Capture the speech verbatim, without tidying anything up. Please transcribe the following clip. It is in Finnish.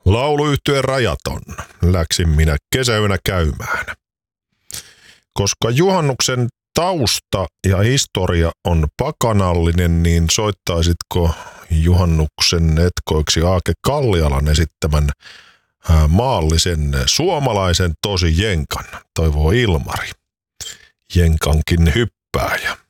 Lauluyhtyeen Rajaton läksin minä kesäyönä käymään. Koska juhannuksen tausta ja historia on pakanallinen, niin soittaisitko juhannuksen etkoiksi Aake Kallialan esittämän maallisen suomalaisen tosi jenkan, toivoo Ilmari. Jenkankin hyppääjä.